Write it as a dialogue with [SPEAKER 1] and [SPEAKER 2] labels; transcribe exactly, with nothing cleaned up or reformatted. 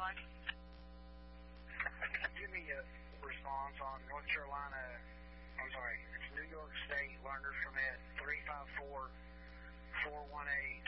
[SPEAKER 1] line.
[SPEAKER 2] Give me a response on North Carolina. I'm sorry, it's New York State learners permit three five four four one eight.